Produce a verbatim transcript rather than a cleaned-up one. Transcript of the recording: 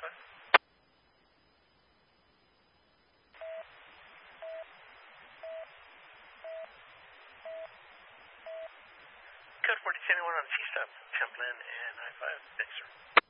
five. Code forty seventy-one on T-stop, Champlain and I five. Thanks, sir.